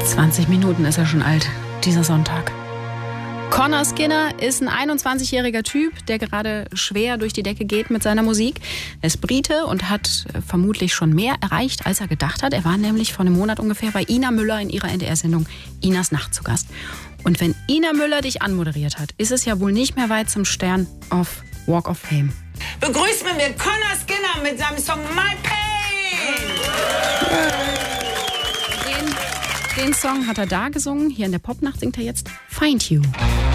20 Minuten ist er schon alt, dieser Sonntag. Conor Skinner ist ein 21-jähriger Typ, der gerade schwer durch die Decke geht mit seiner Musik. Er ist Brite und hat vermutlich schon mehr erreicht, als er gedacht hat. Er war nämlich vor einem Monat ungefähr bei Ina Müller in ihrer NDR-Sendung Inas Nacht zu Gast. Und wenn Ina Müller dich anmoderiert hat, ist es ja wohl nicht mehr weit zum Stern auf Walk of Fame. Begrüßt mit mir Conor Skinner mit seinem Song My Pain. Den Song hat er da gesungen. Hier in der Popnacht singt er jetzt Find You.